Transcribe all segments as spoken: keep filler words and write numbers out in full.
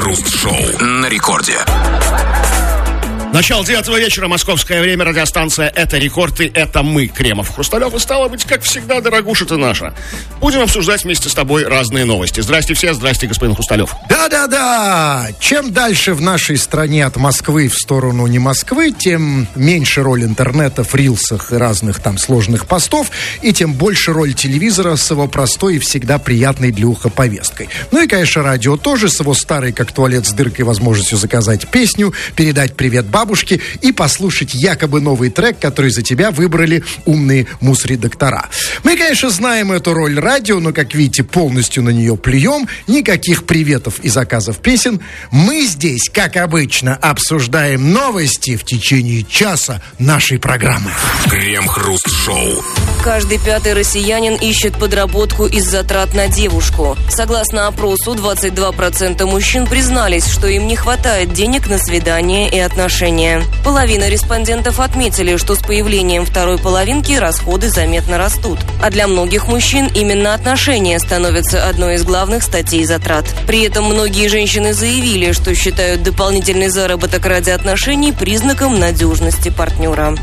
Крем-хруст-шоу на рекорде. Начало девятого вечера, московское время, радиостанция «Это рекорд» и это мы, Кремов, Хрусталев. И стало быть, как всегда, дорогуша ты наша. Будем обсуждать вместе с тобой разные новости. Здрасте все, здрасте, господин Хрусталев. Да-да-да, чем дальше в нашей стране от Москвы в сторону не Москвы, тем меньше роль интернета в рилсах и разных там сложных постов, и тем больше роль телевизора с его простой и всегда приятной для уха повесткой. Ну и, конечно, радио тоже с его старой, как туалет с дыркой, возможностью заказать песню, передать привет бабушке и послушать якобы новый трек, который за тебя выбрали умные мус-редактора. Мы, конечно, знаем эту роль радио, но, как видите, полностью на нее плюем. Никаких приветов и заказов песен. Мы здесь, как обычно, обсуждаем новости в течение часа нашей программы. Крем-хруст-шоу. Каждый пятый россиянин ищет подработку из затрат на девушку. Согласно опросу, двадцать два процента мужчин признались, что им не хватает денег на свидания и отношения. Половина респондентов отметили, что с появлением второй половинки расходы заметно растут. А для многих мужчин именно отношения становятся одной из главных статей затрат. При этом многие женщины заявили, что считают дополнительный заработок ради отношений признаком надежности партнера.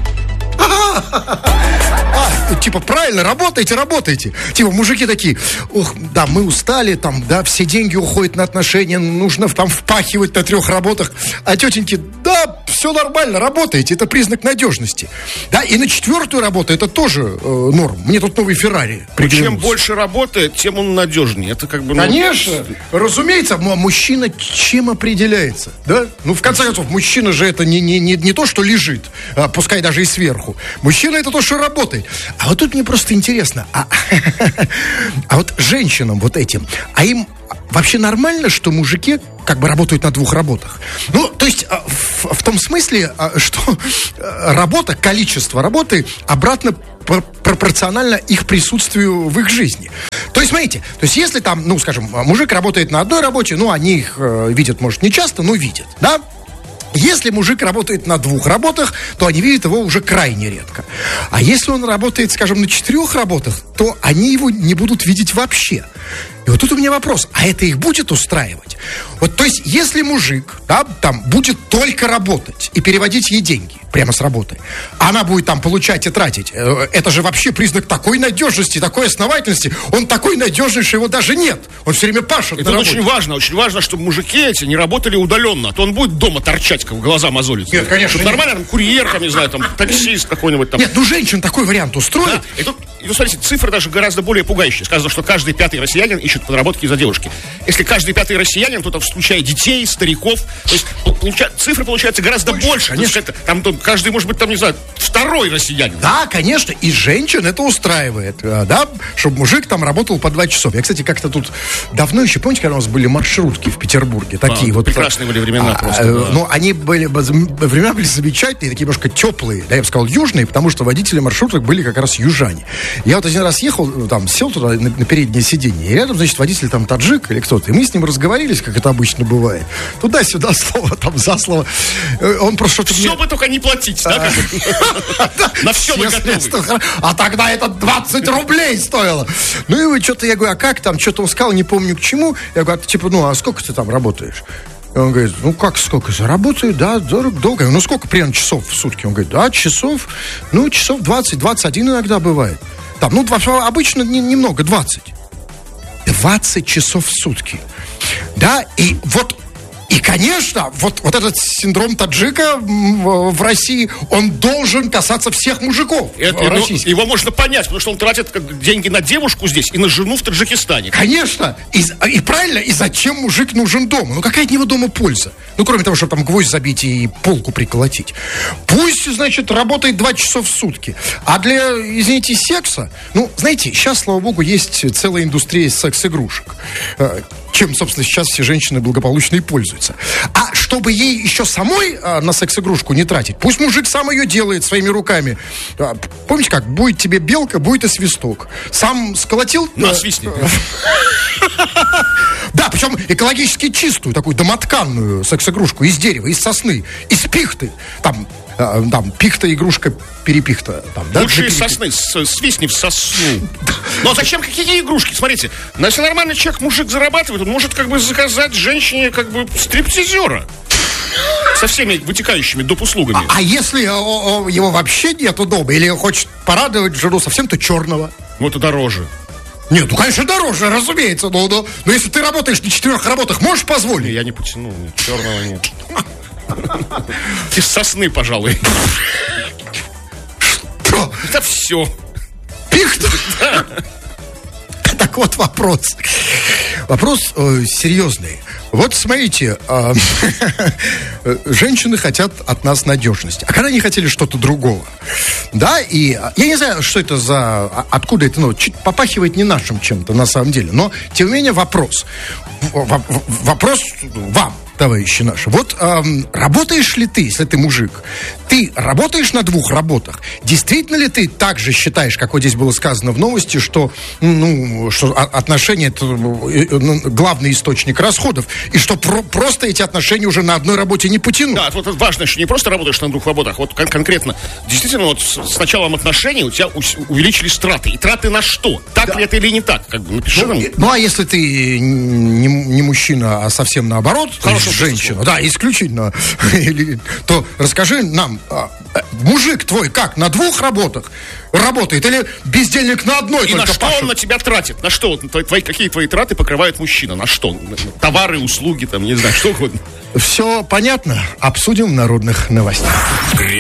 А, типа, правильно, работайте, работайте. Типа, мужики такие, ох, да, мы устали, там, да, все деньги уходят на отношения, нужно там впахивать на трех работах. А тетеньки, да, все нормально, работайте, это признак надежности. Да, и на четвертую работу это тоже э, норм. Мне тут новый Феррари приглянулся. Чем больше работает, тем он надежнее. Это как бы... Ну... Конечно, разумеется, но мужчина чем определяется, да? Ну, в конце концов, мужчина же это не, не, не, не то, что лежит, а, пускай даже и сверху. Мужчина это то, что работает. А вот тут мне просто интересно, а, а вот женщинам вот этим, а им вообще нормально, что мужики как бы работают на двух работах? Ну, то есть в, в том смысле, что работа, количество работы обратно пропорционально их присутствию в их жизни. То есть, смотрите, то есть если там, ну, скажем, мужик работает на одной работе, ну, они их видят, может, не часто, но видят, да? Если мужик работает на двух работах, то они видят его уже крайне редко. А если он работает, скажем, на четырех работах, то они его не будут видеть вообще. И вот тут у меня вопрос, а это их будет устраивать? Вот, то есть, если мужик, да, там, будет только работать и переводить ей деньги прямо с работы, а она будет там получать и тратить, это же вообще признак такой надежности, такой основательности. Он такой надежный, что его даже нет. Он все время пашет это на работе. Очень важно, очень важно, чтобы мужики эти не работали удаленно, а то он будет дома торчать, как глаза мозолить. Нет, конечно. Тут нормально, там, курьер, там, не знаю, там, таксист какой-нибудь там. Нет, ну, женщин такой вариант устроит. Да. И тут, и тут, смотрите, цифры даже гораздо более пугающие. Сказано, что каждый пятый россиянин ищет подработки из-за девушки. Если каждый пятый россиянин, то там, включая детей, стариков, то есть получа... цифры получаются гораздо больше. больше. Конечно. Это, там, там каждый, может быть, там, не знаю, второй россиянин. Да, конечно, и женщин это устраивает, да, чтобы мужик там работал по два часа. Я, кстати, как-то тут давно еще, помните, когда у нас были маршрутки в Петербурге, такие а, вот. Прекрасные были времена а, просто. А, да. Ну, они были, времена были замечательные, такие немножко теплые, да, я бы сказал, южные, потому что водители маршруток были как раз южане. Я вот один раз ехал, там, сел туда на, на переднее сиденье, и рядом, значит, водитель там таджик или кто-то, и мы с ним разговорились, как это обычно бывает. Туда-сюда, слово там за слово. Он просто что-то... Все бы только не платить, да? На все мы готовы. А тогда это двадцать рублей стоило. Ну и что-то, я говорю, а как там? Что-то он сказал, не помню к чему. Я говорю, типа, ну, а сколько ты там работаешь? И он говорит, ну как сколько? Заработаю, да, дорого, долго. Ну сколько примерно часов в сутки? Он говорит, да, часов, ну часов двадцать, двадцать один иногда бывает. Там, ну обычно не, немного, двадцать. двадцать часов в сутки. Да, и вот, и конечно, вот, вот этот синдром таджика в, в России, он должен касаться всех мужиков. Это, ну, его можно понять, потому что он тратит как, деньги на девушку здесь и на жену в Таджикистане. Конечно, и, и правильно, и зачем мужик нужен дома? Ну какая от него дома польза? Ну кроме того, чтобы там гвоздь забить и полку приколотить. Пусть, значит, работает два часа в сутки. А для, извините, секса, ну, знаете, сейчас, слава богу, есть целая индустрия секс-игрушек, чем, собственно, сейчас все женщины благополучно и пользуются. А чтобы ей еще самой а, на секс-игрушку не тратить, пусть мужик сам ее делает своими руками. А, помните как? Будет тебе белка, будет и свисток. Сам сколотил... На, свистни. Да, причем экологически чистую, такую домотканную секс-игрушку из дерева, из сосны, из пихты. Там А, там, пихта, игрушка, перепихта. Там, да? Лучшие сосны, с, свистни в сосну. Но зачем какие игрушки? Смотрите, ну, если нормальный человек, мужик зарабатывает, он может как бы заказать женщине как бы стриптизера. Со всеми вытекающими доп. Услугами. А, а если о, о, его вообще нету дома, или хочет порадовать жену совсем-то черного? Ну, это дороже. Нет, ну, конечно, дороже, разумеется. Но, но, но если ты работаешь на четырех работах, можешь позволить? Я не потяну, черного нет. Из сосны, пожалуй. Что? Это все. Пихта? Так вот вопрос. Вопрос э, серьезный. Вот смотрите, э, женщины хотят от нас надежности. А когда они хотели что-то другого? Да, и я не знаю, что это за... Откуда это, ну, чуть попахивает не нашим чем-то на самом деле. Но, тем не менее, вопрос. В- вопрос вам, товарищи наши. Вот эм, работаешь ли ты, если ты мужик, ты работаешь на двух работах? Действительно ли ты так же считаешь, как вот здесь было сказано в новости, что, ну, что отношения это главный источник расходов, и что про- просто эти отношения уже на одной работе не потянут? Да, вот это важно, что не просто работаешь на двух работах, вот кон- конкретно, действительно, вот с, с началом отношений у тебя у- увеличились траты. И траты на что? Так Да. ли это или не так? Как бы напиши Ну, нам. ну, а если ты не, не мужчина, а совсем наоборот, то есть Хорошо, женщина, да, исключительно, Или- то расскажи нам, а, э, мужик твой как, на двух работах работает или бездельник на одной И только на что пашет? он на тебя тратит? На что? Вот твои, твои- какие твои траты покрывает мужчина? На что? На- на Товары, услуги, там, не знаю, что угодно. Все понятно, обсудим в народных новостях.